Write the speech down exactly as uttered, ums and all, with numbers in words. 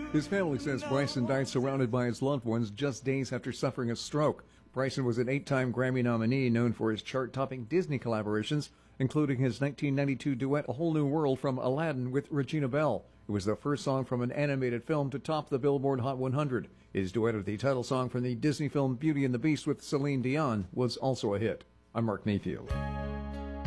His family says Bryson died surrounded by his loved ones just days after suffering a stroke. Bryson was an eight-time Grammy nominee known for his chart-topping Disney collaborations, including his nineteen ninety-two duet A Whole New World from Aladdin with Regina Belle. It was the first song from an animated film to top the Billboard Hot one hundred. His duet of the title song from the Disney film Beauty and the Beast with Celine Dion was also a hit. I'm Mark Mayfield.